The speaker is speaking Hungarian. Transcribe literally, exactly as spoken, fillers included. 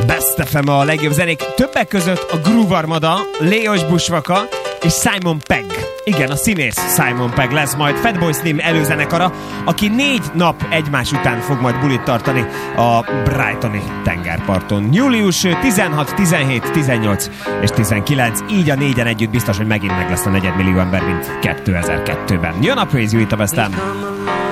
Best ef em a legjobb zenék. Többek között a Groove Armada, Léos Bushwacka és Simon Pegg. Igen, a színész Simon Pegg lesz majd Fatboy Slim előzenekara, aki négy nap egymás után fog majd bulit tartani a Brightoni tengerparton. Július tizenhat, tizenhét, tizennyolc és tizenkilenc. Így a négyen együtt biztos, hogy megint meg lesz a negyedmillió ember, mint kétezer-kettőben. Jön a Praise You itt a Best-en.